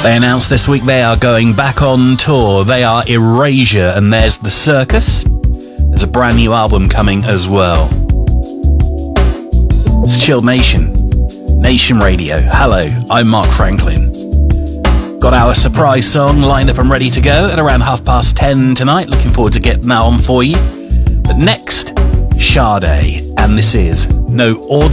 They announced this week they are going back on tour. They are Erasure, and there's The Circus. There's a brand new album coming as well. It's Chilled Nation, Nation Radio. Hello, I'm Mark Franklin. Got our surprise song lined up and ready to go at around 10:30 tonight. Looking forward to getting that on for you. But next, Sade, and this is No Ordinary